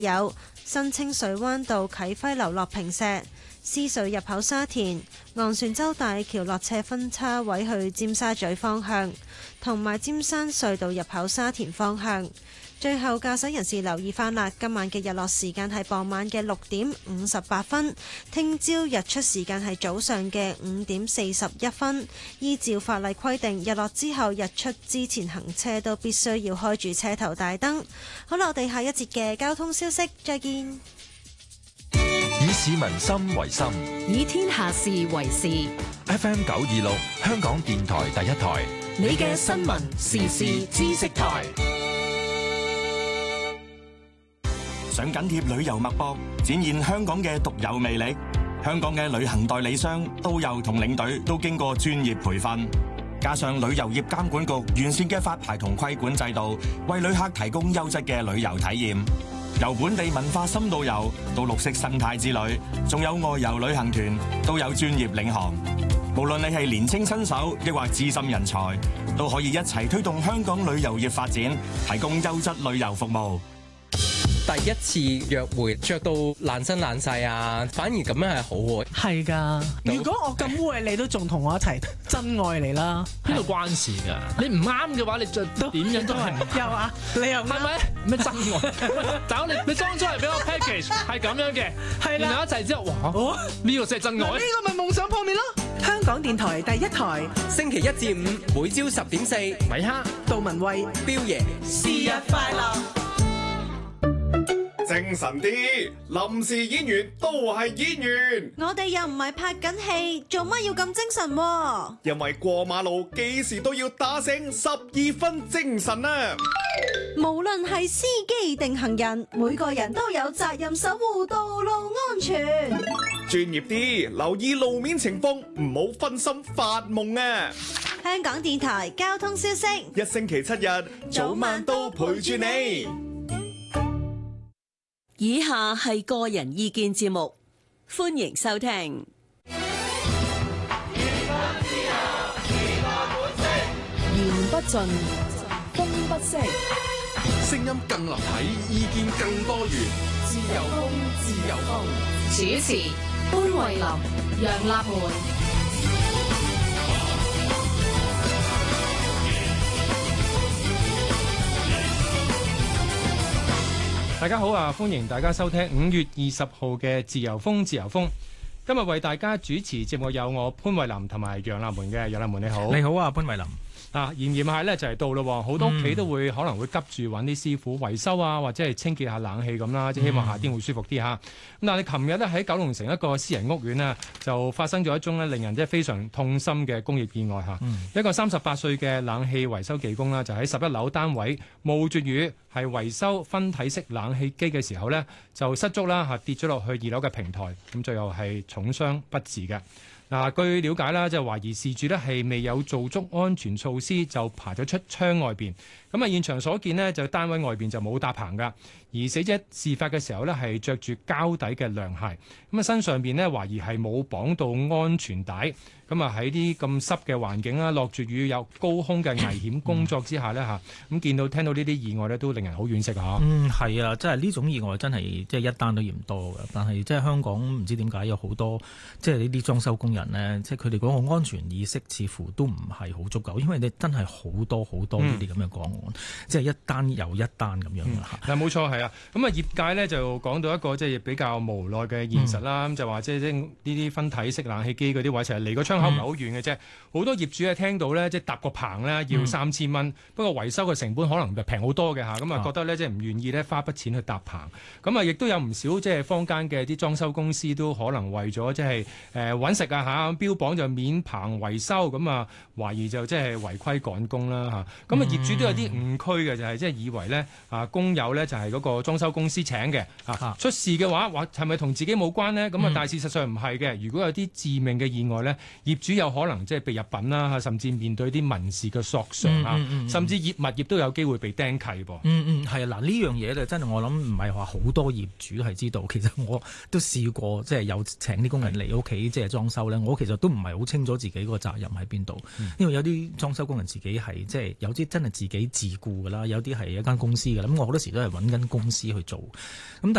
有新清水灣道啟輝樓落坪石、獅隧入口沙田、昂船洲大橋落斜分叉位去尖沙咀方向，同埋尖山隧道入口沙田方向。最後，駕駛人士留意返啦，今晚嘅日落時間係傍晚嘅6:58分，聽朝日出時間係早上嘅5:41分。依照法例規定，日落之後日出之前行車都必須要開住車頭大燈。好啦，我哋下一節嘅交通消息再見。 以市民心為心， 以天下事為事。 FM 926，香港電台第一台， 你嘅新聞時事知識台。 想緊貼旅遊脈搏，展現香港嘅獨有魅力。香港嘅旅行代理商、導遊同領隊都經過專業培訓，加上旅遊業監管局完善嘅發牌同規管制度，為旅客提供優質嘅旅遊體驗。由本地文化深度遊到綠色生態之旅，仲有外遊旅行團，都有專業領航。無論你係年輕新手，抑或資深人才，都可以一齊推動香港旅遊業發展，提供優質旅遊服務。 第一次約會着到爛身爛世啊，反而咁樣係好喎。 係㗎，如果我咁污穢你都仲同我一齊，真愛嚟啦。 邊度關事㗎？你唔啱嘅話，你着點樣都係唔又啊，你又係咪咩真愛？大佬你裝出嚟俾我 package 係咁樣嘅，係啦，然後一齊之後，哇，呢個先係真愛。 呢個咪夢想破滅咯！香港電台第一台， 星期一至五每朝10:4， 米哈、 杜文慧、 標爺， 生日快樂。 精神啲，臨時演員都係演員。 我哋又唔係拍緊戲，做乜要咁精神喎？ 因為過馬路幾時都要打醒12分精神啊！ 無論係司機定行人，每個人都有責任守護道路安全。 專業啲，留意路面情況，唔好分心發夢啊！ 香港電台交通消息， 一星期7日，早晚都陪住你。 以下係個人意見節目，歡迎收聽。 言不盡，風不息， 聲音更立體，意見更多元。自由風，自由風。 主持潘慧琳、楊立門。 大家好啊！歡迎大家收聽5月20號嘅自由風。自由風今日為大家主持節目有我潘慧琳同埋楊立門嘅。楊立門你好。 你好啊，潘慧琳。 炎炎夏咧就係到咯，好多屋企都會可能會急住揾啲師傅維修啊，或者係清潔下冷氣咁啦，即係希望夏天會舒服啲嚇。咁但係琴日咧喺九龍城一個私人屋苑呢，就發生咗一宗咧令人即係非常痛心嘅工業意外嚇。一個38歲嘅冷氣維修技工啦，就喺11樓單位冒住雨係維修分體式冷氣機嘅時候呢，就失足啦嚇，跌咗落去2樓嘅平台，咁最後係重傷不治嘅。據了解啦，就懷疑事主呢係未有做足安全措施，就爬咗出窗外邊。咁現場所見呢，就單位外邊就冇搭棚㗎。而死者事發嘅時候呢，係着住膠底嘅涼鞋，身上邊呢，懷疑係冇綁到安全帶。喺啲咁濕嘅環境啦，落住雨有高空嘅危險工作之下呢，咁聽到呢啲意外呢，都令人好惋惜嚇。 係啊，真係呢種意外真係即係一單都嫌多嘅。但係即係香港唔知點解有好多即係呢啲裝修工人呢，即係佢哋嗰個安全意識似乎都唔係好足夠，因為你真係好多呢啲咁嘅個案，即係一單又一單咁樣嚇。 冇錯係啊。業界呢就講到一個即係比較無奈嘅現實啦，就話即係呢啲分體式冷氣機嗰啲位，其實離個窗口唔係好遠嘅啫。好多業主係聽到呢，即係搭個棚呢要3000蚊，不過維修嘅成本可能就平好多嘅嚇，咁覺得呢，即係唔願意呢花筆錢去搭棚。亦都有唔少即係坊間嘅啲裝修公司都可能為咗即係揾食啊嚇，標榜就免棚維修，懷疑就即係違規趕工啦嚇。業主都有啲誤區嘅，就係即係以為呢工友呢就係嗰個裝修公司請嘅出事嘅話係咪同自己冇關呢？但係事實上唔係嘅。如果有啲致命嘅意外呢，業業主有可能即係被入稟啦，甚至面對啲民事嘅索償啊，甚至物業都有機會被釘契噃。 係啊，嗱呢樣嘢咧，真係我諗唔係話好多業主係知道。其實我都試過即係有請啲工人嚟屋企即係裝修咧，我其實都唔係好清楚自己個責任喺邊度，因為有啲裝修工人自己係即係有啲真係自己自僱㗎啦，有啲係一間公司㗎啦。咁我好多時都係揾緊公司去做。咁但